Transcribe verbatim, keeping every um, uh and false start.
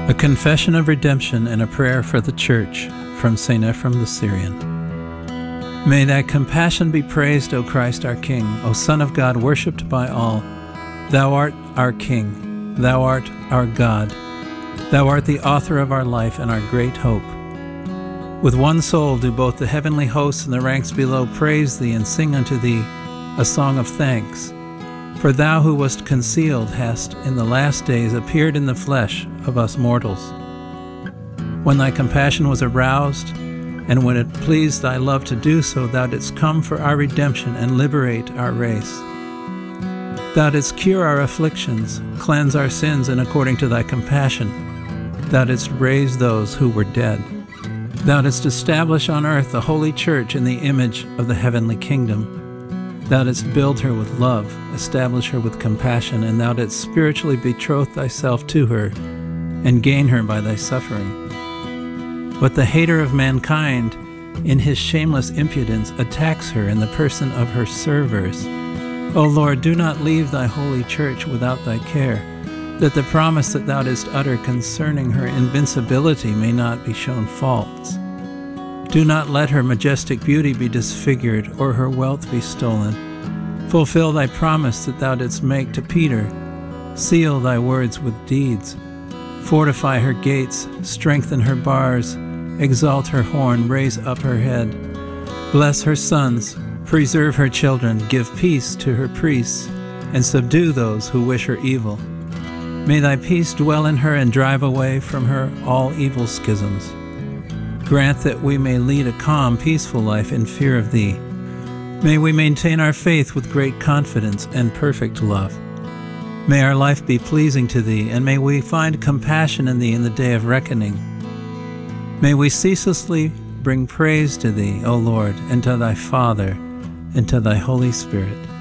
A Confession of Redemption and a Prayer for the Church from Saint Ephrem the Syrian. May thy compassion be praised, O Christ our King, O Son of God, worshipped by all. Thou art our King, thou art our God, thou art the author of our life and our great hope. With one soul do both the heavenly hosts and the ranks below praise thee and sing unto thee a song of thanks. For thou who wast concealed hast in the last days appeared in the flesh of us mortals. When thy compassion was aroused, and when it pleased thy love to do so, thou didst come for our redemption and liberate our race. Thou didst cure our afflictions, cleanse our sins, and according to thy compassion, thou didst raise those who were dead. Thou didst establish on earth the holy church in the image of the heavenly kingdom. Thou didst build her with love, establish her with compassion, and thou didst spiritually betroth thyself to her, and gain her by thy suffering. But the hater of mankind, in his shameless impudence, attacks her in the person of her servers. O Lord, do not leave thy holy church without thy care, that the promise that thou didst utter concerning her invincibility may not be shown false. Do not let her majestic beauty be disfigured, or her wealth be stolen. Fulfill thy promise that thou didst make to Peter. Seal thy words with deeds. Fortify her gates, strengthen her bars, exalt her horn, raise up her head. Bless her sons, preserve her children, give peace to her priests, and subdue those who wish her evil. May thy peace dwell in her and drive away from her all evil schisms. Grant that we may lead a calm, peaceful life in fear of thee. May we maintain our faith with great confidence and perfect love. May our life be pleasing to thee, and may we find compassion in thee in the day of reckoning. May we ceaselessly bring praise to thee, O Lord, and to thy Father, and to thy Holy Spirit.